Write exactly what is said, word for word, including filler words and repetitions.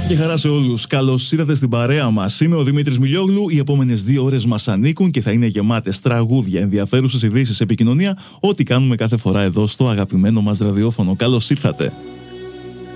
Και χαρά σε όλους. Καλώς ήρθατε στην παρέα μας. Είμαι ο Δημήτρης Μιλιόγλου. Οι επόμενες δύο ώρες μας ανήκουν και θα είναι γεμάτες τραγούδια, ενδιαφέρουσες ειδήσεις, επικοινωνία. Ό,τι κάνουμε κάθε φορά εδώ στο αγαπημένο μας ραδιόφωνο. Καλώς ήρθατε.